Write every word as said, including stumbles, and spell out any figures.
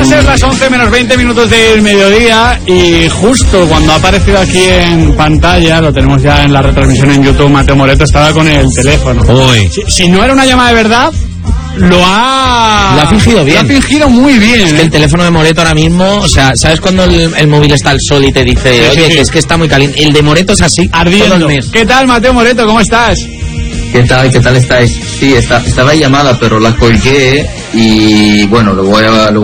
ser las once menos veinte minutos del mediodía y justo cuando ha aparecido aquí en pantalla, lo tenemos ya en la retransmisión en YouTube, Mateo Moreto estaba con el teléfono. Uy. Si, si no era una llamada de verdad, lo ha... Lo ha fingido bien. Lo ha fingido muy bien. Es que el teléfono de Moreto ahora mismo, o sea, ¿sabes cuando el, el móvil está al sol y te dice, sí, oye, sí, que sí. es que está muy caliente? El de Moreto es así, ardiendo. todo el mes. ¿Qué tal, Mateo Moreto? ¿Cómo estás? ¿Qué tal? ¿Qué tal estáis? Sí, está, estaba llamada, pero la colgué y bueno, lo voy a, lo